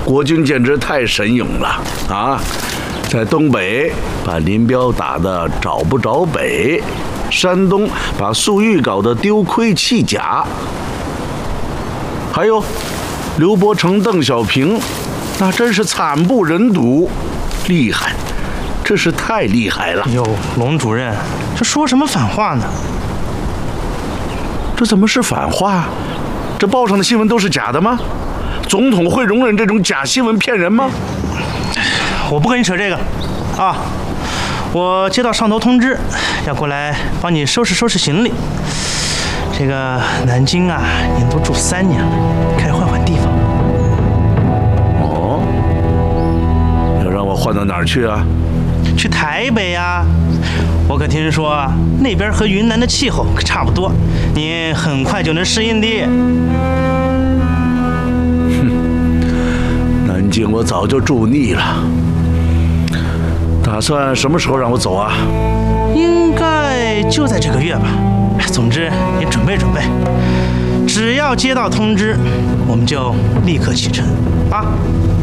国军简直太神勇了啊！在东北把林彪打得找不着北，山东把粟裕搞得丢盔弃甲，还有刘伯承、邓小平，那真是惨不忍睹，厉害，真是太厉害了。 哟，龙主任，这说什么反话呢？ 这怎么是反话？这报上的新闻都是假的吗？总统会容忍这种假新闻骗人吗？ 我不跟你扯这个啊！我接到上头通知，要过来帮你收拾收拾行李。这个南京啊，您都住3年了，该换换地方。 哦，要让我换到哪儿去啊？ 去台北啊！我可听说那边和云南的气候可差不多，你很快就能适应的。 南京我早就住腻了，打算什么时候让我走啊？ 应该就在这个月吧。总之，你准备准备，只要接到通知，我们就立刻启程啊！